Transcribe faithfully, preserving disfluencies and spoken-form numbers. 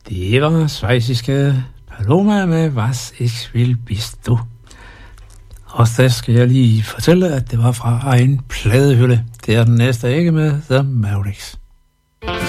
Det var schweiziske Paloma med Was ich will bist du. Og så skal jeg lige fortælle, at det var fra egen pladehylde. Det er den næste ikke med The Mavericks.